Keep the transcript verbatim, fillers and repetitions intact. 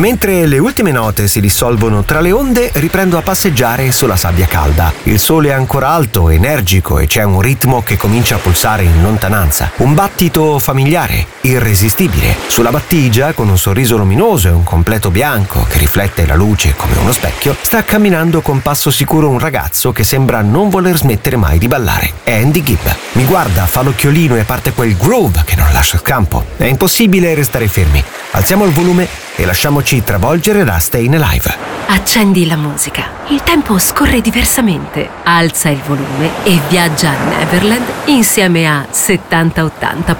mentre le ultime note si dissolvono tra le onde, riprendo a passeggiare sulla sabbia calda. Il sole è ancora alto, energico e c'è un ritmo che comincia a pulsare in lontananza. Un battito familiare, irresistibile. Sulla battigia, con un sorriso luminoso e un completo bianco che riflette la luce come uno specchio, sta camminando con passo sicuro un ragazzo che sembra non voler smettere mai di ballare. È Andy Gibb. Mi guarda, fa l'occhiolino e parte quel groove che non lascia scampo. È impossibile restare fermi. Alziamo il volume e lasciamoci travolgere da Stayin' Alive. Accendi la musica. Il tempo scorre diversamente. Alza il volume e viaggia a Neverland insieme a settanta ottanta